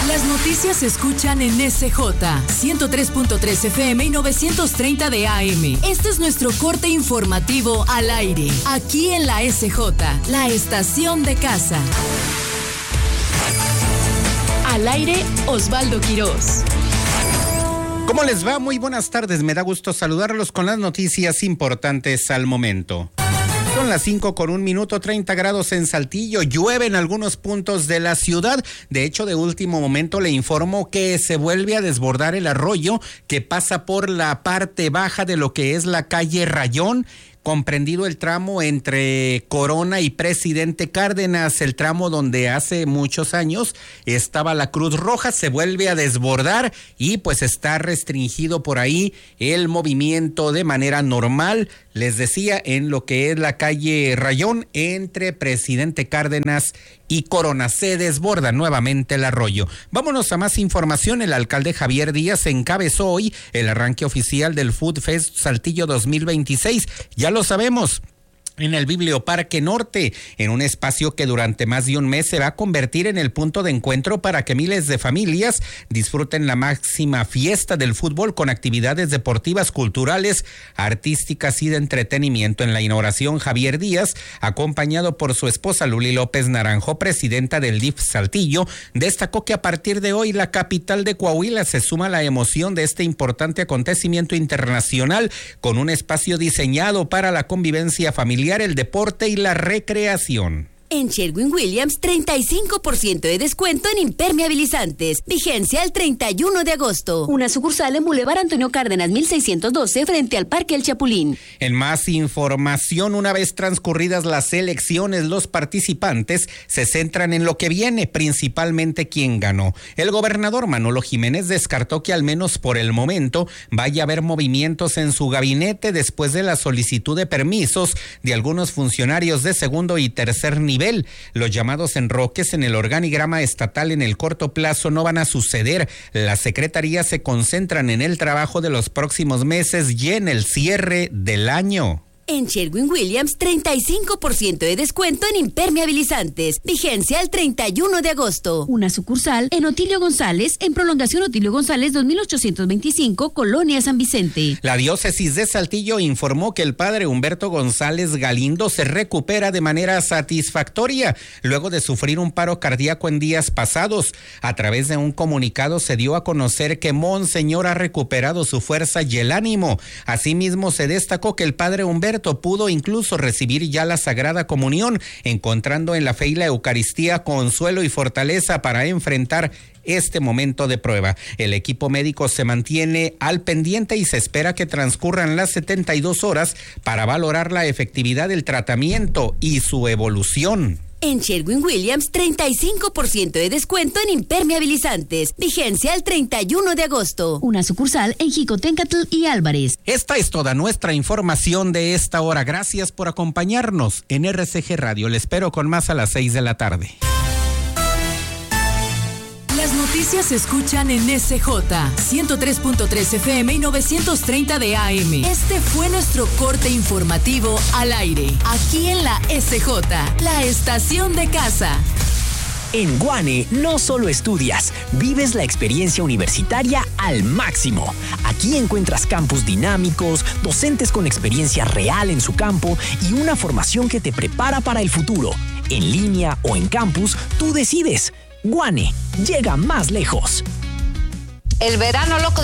Las noticias se escuchan en SJ 103.3 FM y 930 de AM. Este es nuestro corte informativo al aire, aquí en la SJ, la estación de casa. Al aire, Osvaldo Quirós. ¿Cómo les va? Muy buenas tardes. Me da gusto saludarlos con las noticias importantes al momento. Son las 5:01, 30 grados en Saltillo. Llueve en algunos puntos de la ciudad. De hecho, de último momento le informo que se vuelve a desbordar el arroyo que pasa por la parte baja de lo que es la calle Rayón, comprendido el tramo entre Corona y Presidente Cárdenas, el tramo donde hace muchos años estaba la Cruz Roja. Se vuelve a desbordar y pues está restringido por ahí el movimiento de manera normal. Les decía, en lo que es la calle Rayón entre Presidente Cárdenas y Corona se desborda nuevamente el arroyo. Vámonos a más información. El alcalde Javier Díaz encabezó hoy el arranque oficial del Food Fest Saltillo 2026. Ya lo sabemos, en el Biblioparque Norte, en un espacio que durante más de un mes se va a convertir en el punto de encuentro para que miles de familias disfruten la máxima fiesta del fútbol con actividades deportivas, culturales, artísticas y de entretenimiento. En la inauguración, Javier Díaz, acompañado por su esposa Luli López Naranjo, presidenta del DIF Saltillo, destacó que a partir de hoy la capital de Coahuila se suma a la emoción de este importante acontecimiento internacional con un espacio diseñado para la convivencia familiar, el deporte y la recreación. En Sherwin-Williams, 35% de descuento en impermeabilizantes. Vigencia el 31 de agosto. Una sucursal en Boulevard Antonio Cárdenas, 1612, frente al Parque El Chapulín. En más información, una vez transcurridas las elecciones, los participantes se centran en lo que viene, principalmente quién ganó. El gobernador Manolo Jiménez descartó que al menos por el momento vaya a haber movimientos en su gabinete después de la solicitud de permisos de algunos funcionarios de segundo y tercer nivel. Los llamados enroques en el organigrama estatal en el corto plazo no van a suceder. Las secretarías se concentran en el trabajo de los próximos meses y en el cierre del año. En Sherwin-Williams, 35% de descuento en impermeabilizantes. Vigencia el 31 de agosto. Una sucursal en Otilio González, en Prolongación Otilio González 2825, Colonia San Vicente. La diócesis de Saltillo informó que el padre Humberto González Galindo se recupera de manera satisfactoria luego de sufrir un paro cardíaco en días pasados. A través de un comunicado se dio a conocer que Monseñor ha recuperado su fuerza y el ánimo. Asimismo, se destacó que el padre Humberto pudo incluso recibir ya la Sagrada Comunión, encontrando en la fe y la Eucaristía consuelo y fortaleza para enfrentar este momento de prueba. El equipo médico se mantiene al pendiente y se espera que transcurran las 72 horas para valorar la efectividad del tratamiento y su evolución. En Sherwin-Williams, 35% de descuento en impermeabilizantes. Vigencia el 31 de agosto. Una sucursal en Jicotencatl y Álvarez. Esta es toda nuestra información de esta hora. Gracias por acompañarnos en RCG Radio. Les espero con más a las 6 de la tarde. Las noticias se escuchan en SJ 103.3 FM y 930 de AM. Este fue nuestro corte informativo al aire, aquí en la SJ, la estación de casa. En Guane no solo estudias, vives la experiencia universitaria al máximo. Aquí encuentras campus dinámicos, docentes con experiencia real en su campo y una formación que te prepara para el futuro. En línea o en campus, tú decides. Guane, llega más lejos. El verano loco